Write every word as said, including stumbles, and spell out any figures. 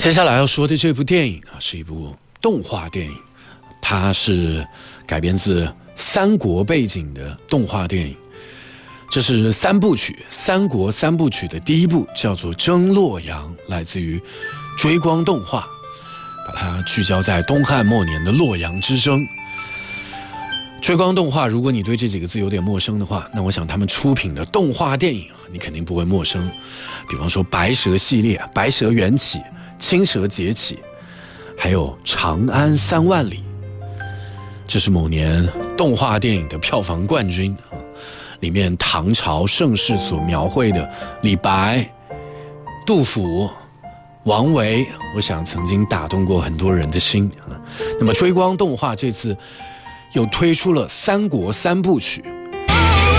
接下来要说的这部电影啊，是一部动画电影，它是改编自三国背景的动画电影。这是三部曲，三国三部曲的第一部，叫做《征洛阳》，来自于追光动画，把它聚焦在东汉末年的洛阳之争。追光动画，如果你对这几个字有点陌生的话，那我想他们出品的动画电影你肯定不会陌生。比方说白蛇系列，白蛇缘起，青蛇劫起，还有长安三万里，这是某年动画电影的票房冠军啊。里面唐朝盛世所描绘的李白、杜甫、王维，我想曾经打动过很多人的心啊。那么追光动画这次又推出了三国三部曲，